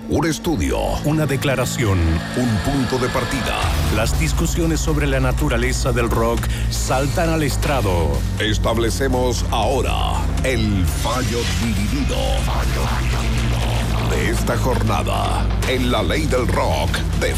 Un estudio, una declaración, un punto de partida. Las discusiones sobre la naturaleza del rock saltan al estrado. Establecemos ahora el fallo dividido de esta jornada en la ley del rock de